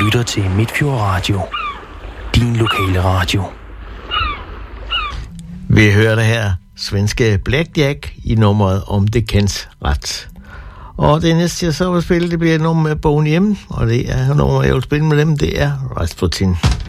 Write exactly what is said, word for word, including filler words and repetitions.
lytter til Midtfjord Radio. Din lokale radio. Vi hører det her svenske Blackjack i nummeret Om det kends ret. Og det næste, jeg så vil spille, det bliver et nummer med Boney M, og det er nummer, jeg vil spille med dem, det er Rasputin.